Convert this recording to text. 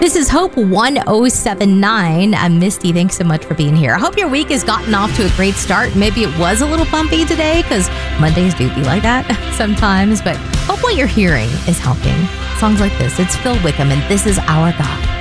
This is Hope 1079. I'm Misty. Thanks so much for being here. I hope your week has gotten off to a great start. Maybe it was a little bumpy today because Mondays do be like that sometimes. But hope what you're hearing is helping. Songs like this. It's Phil Wickham, and this is Our God.